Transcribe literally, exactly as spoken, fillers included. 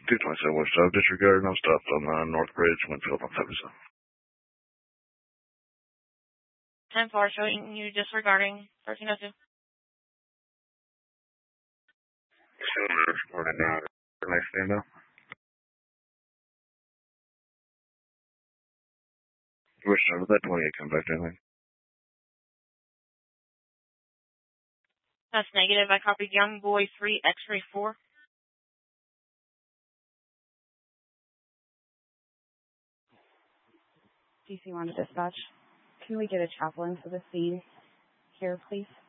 two twenty-seven West Drive, disregard, now stopped on uh, North Bridge, Winfield, one seventy-seven. ten four, showing you disregarding thirteen oh two. Reporting now. Nice stand now. Which number? That twenty-eight come back down. That's negative. I copied Young Boy three, X-ray four. D C one to dispatch. Can we get a chaplain for the scene here, please?